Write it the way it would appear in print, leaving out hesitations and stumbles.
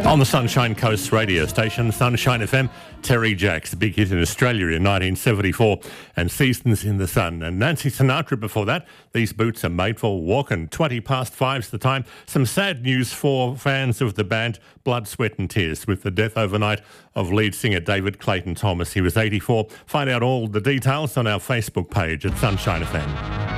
On the Sunshine Coast radio station, Sunshine FM, Terry Jacks, the big hit in Australia in 1974, and Seasons in the Sun. And Nancy Sinatra before that. These boots are made for walking. 20 past 5's the time. Some sad news for fans of the band Blood, Sweat and Tears with the death overnight of lead singer David Clayton Thomas. He was 84. Find out all the details on our Facebook page at Sunshine FM.